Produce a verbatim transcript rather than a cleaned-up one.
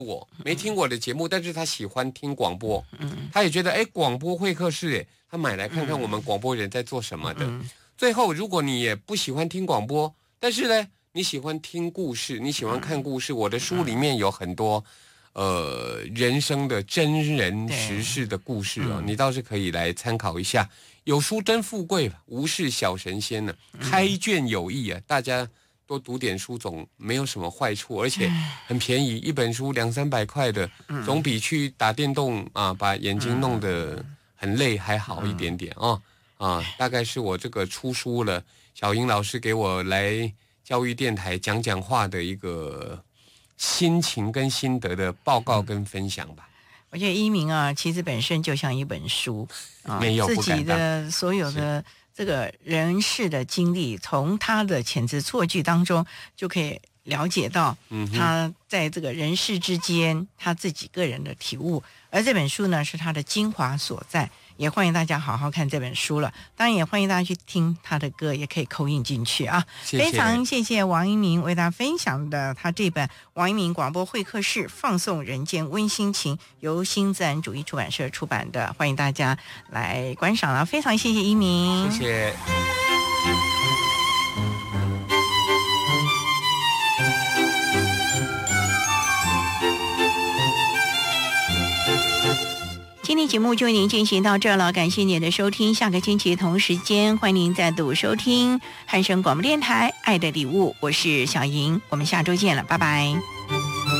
我没听我的节目，但是他喜欢听广播，嗯，他也觉得哎，广播会客室，哎，他买来看看我们广播人在做什么的。嗯、最后，如果你也不喜欢听广播，但是呢，你喜欢听故事，你喜欢看故事，我的书里面有很多。呃，人生的真人实事的故事哦，你倒是可以来参考一下。有书真富贵吧，无事小神仙呢、啊。开卷有益啊，大家多读点书总没有什么坏处，而且很便宜，一本书两三百块的，总比去打电动啊把眼睛弄得很累还好一点点啊啊！大概是我这个出书了，小英老师给我来教育电台讲讲话的一个。心情跟心得的报告跟分享吧。 我觉得一鸣啊，其实本身就像一本书啊， 没有自己的所有的这个人事的经历，从他的遣词错句当中就可以了解到他在这个人事之间他自己个人的体悟，而这本书呢是他的精华所在。也欢迎大家好好看这本书了，当然也欢迎大家去听他的歌，也可以扣印进去啊。 谢谢， 非常谢谢王一鸣为大家分享的他这本王一鸣广播会客室放送人间温馨情，由新自然主义出版社出版的，欢迎大家来观赏了。非常谢谢一鸣， 谢谢。 今天节目就为您进行到这了，感谢您的收听，下个星期同时间欢迎您再度收听汉声广播电台爱的礼物，我是小莹，我们下周见了，拜拜。